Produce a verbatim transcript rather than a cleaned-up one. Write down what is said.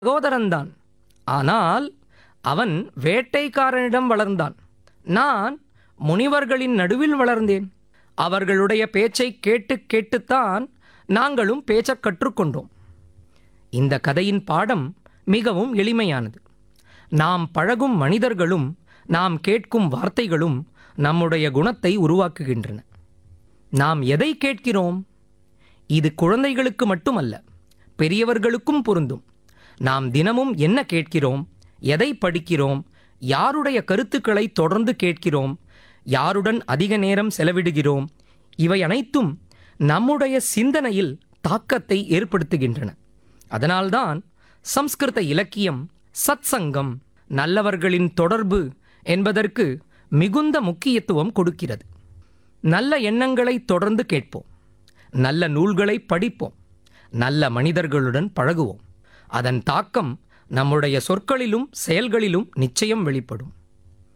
சகோதரன்தான். ஆனால் அவன் வேட்டைக்காரனிடம் வளர்ந்தான். நான் முனிவர்களின் நடுவில் வளர்ந்தேன். அவர்களுடைய பேச்சை கேட்டு கேட்டுத்தான் நாங்களும் பேச்சக் கற்றுக்கொண்டோம். இந்த கதையின் பாடம் மிகவும் எளிமையானது. நாம் பழகும் மனிதர்களும் நாம் கேட்கும் வார்த்தைகளும் நம்முடைய குணத்தை உருவாக்குகின்றன. நாம் எதை கேட்கிறோம்? இது குழந்தைகளுக்கு மட்டுமல்ல, பெரியவர்களுக்கும் பொருந்தும். நாம் தினமும் என்ன கேட்கிறோம், எதை படிக்கிறோம், யாருடைய கருத்துக்களை தொடர்ந்து கேட்கிறோம், யாருடன் அதிக நேரம் செலவிடுகிறோம், இவை அனைத்தும் நம்முடைய சிந்தனையில் தாக்கத்தை ஏற்படுத்துகின்றன. அதனால்தான் சம்ஸ்கிருத இலக்கியம் சத்சங்கம், நல்லவர்களின் தொடர்பு என்பதற்கு மிகுந்த முக்கியத்துவம் கொடுக்கிறது. நல்ல எண்ணங்களை தொடர்ந்து கேட்போம், நல்ல நூல்களை படிப்போம், நல்ல மனிதர்களுடன் பழகுவோம். அதன் தாக்கம் நம்முடைய சொற்களிலும் செயல்களிலும் நிச்சயம் வெளிப்படும்.